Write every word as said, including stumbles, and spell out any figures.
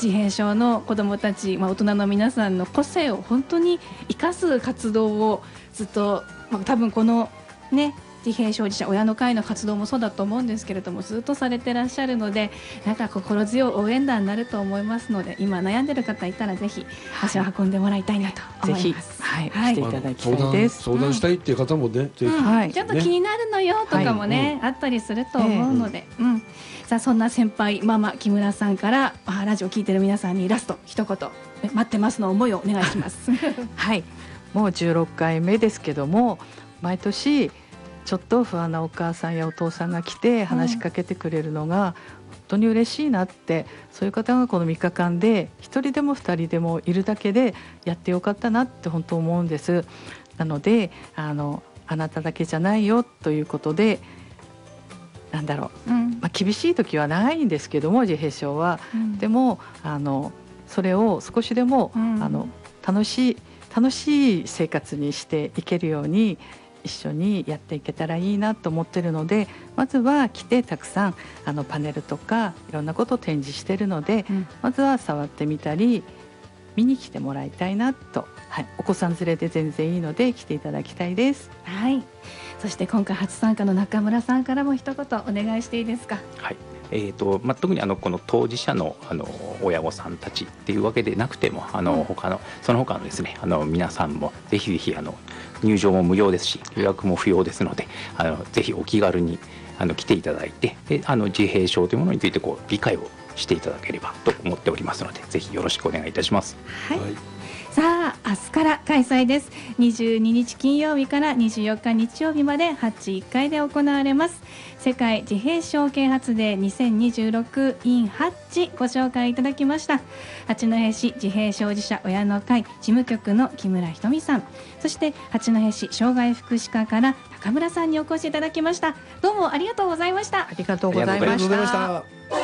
自閉症の子どもたち、まあ、大人の皆さんの個性を本当に生かす活動をずっと、まあ、多分このね自閉症児者親の会の活動もそうだと思うんですけれどもずっとされてらっしゃるのでなんか心強い応援団になると思いますので今悩んでる方いたらぜひ足を運んでもらいたいなと思います。 はい、はい、来ていただきたいです。 相談、相談したいっていう方もね、うん、ぜひ、 はい、ちょっと気になるのよとかもね、はい、あったりすると思うので、えーうん、さあそんな先輩ママ木村さんからあラジオ聞いてる皆さんにラスト一言待ってますの思いをお願いしますはい、もうじゅうろっかいめですけども毎年ちょっと不安なお母さんやお父さんが来て話しかけてくれるのが本当に嬉しいなって、うん、そういう方がこのみっかかんでひとりでもふたりでもいるだけでやってよかったなって本当思うんです。なのであのあなただけじゃないよということでなんだろう、うんまあ、厳しい時はないんですけども自閉症は、うん、でもあのそれを少しでも、うん、あの楽しい楽しい生活にしていけるように一緒にやっていけたらいいなと思ってるのでまずは来てたくさんあのパネルとかいろんなことを展示してるので、うん、まずは触ってみたり見に来てもらいたいなと、はい、お子さん連れで全然いいので来ていただきたいです。 はい、そして今回初参加の中村さんからも一言お願いしていいですか。 はいえーとまあ、特にあのこの当事者 の, あの親御さんたちっていうわけでなくてもあの、うん、他のその他のですねあの皆さんもぜひぜひあの入場も無料ですし予約も不要ですのであのぜひお気軽にあの来ていただいてであの自閉症というものについてこう理解をしていただければと思っておりますのでぜひよろしくお願いいたします。 はい、はいさあ明日から開催です。にじゅうににち金曜日からにじゅうよっか日曜日までハッチいっかいで行われます世界自閉症啓発デーにせんにじゅうろく in ハッチご紹介いただきました。八戸市自閉症児者親の会事務局の木村ひとみさんそして八戸市障害福祉課から高村さんにお越しいただきました。どうもありがとうございました。 ありがとうございました。